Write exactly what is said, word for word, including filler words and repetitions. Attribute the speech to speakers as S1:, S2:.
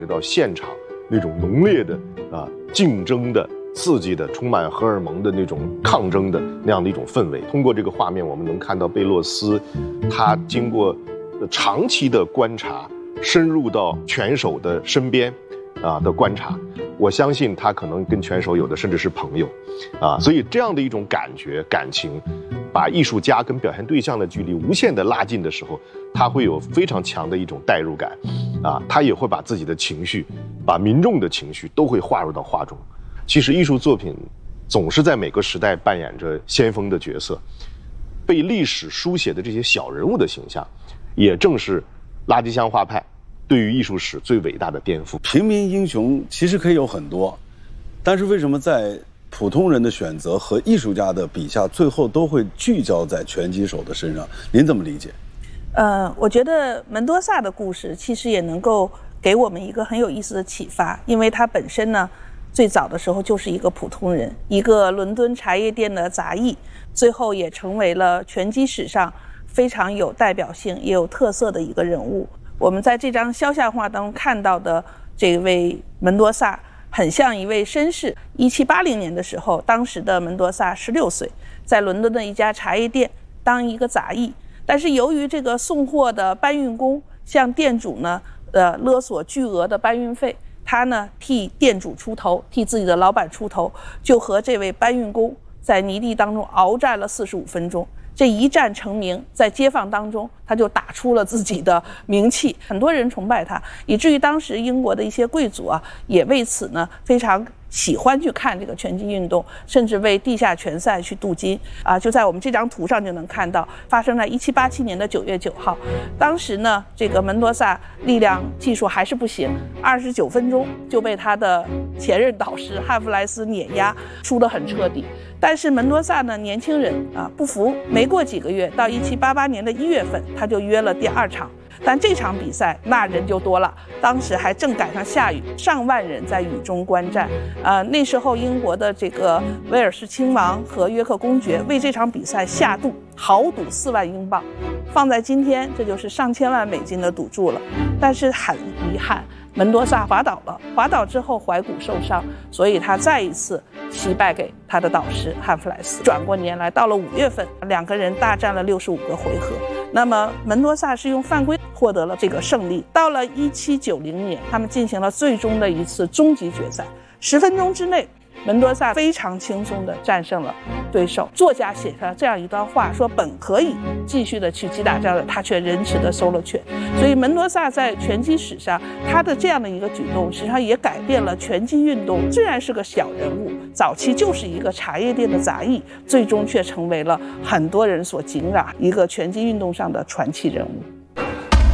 S1: 到现场那种浓烈的啊竞争的、刺激的、充满荷尔蒙的那种抗争的那样的一种氛围。通过这个画面，我们能看到贝洛斯，他经过长期的观察，深入到拳手的身边啊的观察，我相信他可能跟拳手有的甚至是朋友，啊，所以这样的一种感觉、感情，把艺术家跟表现对象的距离无限的拉近的时候，他会有非常强的一种代入感，啊，他也会把自己的情绪，把民众的情绪都会划入到画中。其实艺术作品总是在每个时代扮演着先锋的角色，被历史书写的这些小人物的形象，也正是垃圾箱画派对于艺术史最伟大的颠覆。
S2: 平民英雄其实可以有很多，但是为什么在普通人的选择和艺术家的笔下，最后都会聚焦在拳击手的身上？您怎么理解？
S3: 呃，我觉得门多萨的故事其实也能够给我们一个很有意思的启发，因为他本身呢，最早的时候就是一个普通人，一个伦敦茶叶店的杂役，最后也成为了拳击史上非常有代表性也有特色的一个人物。我们在这张肖像画当中看到的这位门多萨，很像一位绅士。一七八零年的时候，当时的门多萨十六岁，在伦敦的一家茶叶店当一个杂役，但是由于这个送货的搬运工向店主呢，呃，勒索巨额的搬运费，他呢替店主出头，替自己的老板出头，就和这位搬运工在泥地当中鏖战了四十五分钟。这一战成名，在街坊当中他就打出了自己的名气，很多人崇拜他，以至于当时英国的一些贵族啊，也为此呢非常喜欢去看这个拳击运动，甚至为地下拳赛去镀金啊！就在我们这张图上就能看到，发生在一七八七年的九月九号。当时呢，这个门多萨力量技术还是不行，二十九分钟就被他的前任导师汉弗莱斯碾压，输得很彻底。但是门多萨呢，年轻人啊不服，没过几个月，到一七八八年的一月份，他就约了第二场。但这场比赛那人就多了，当时还正赶上下雨，上万人在雨中观战。呃，那时候英国的这个威尔士亲王和约克公爵为这场比赛下赌，豪赌四万英镑，放在今天这就是上千万美金的赌注了。但是很遗憾，门多萨滑倒了，滑倒之后踝骨受伤，所以他再一次惜败给他的导师汉弗莱斯。转过年来，到了五月份，两个人大战了六十五个回合。那么门多萨是用犯规获得了这个胜利。到了一七九零年，他们进行了最终的一次终极决赛，十分钟之内，门多萨非常轻松地战胜了对手。作家写下这样一段话，说本可以继续的去击打这样的，他却仁慈地收了拳。所以门多萨在拳击史上，他的这样的一个举动，实际上也改变了拳击运动。虽然是个小人物，早期就是一个茶叶店的杂役，最终却成为了很多人所敬仰一个拳击运动上的传奇人物。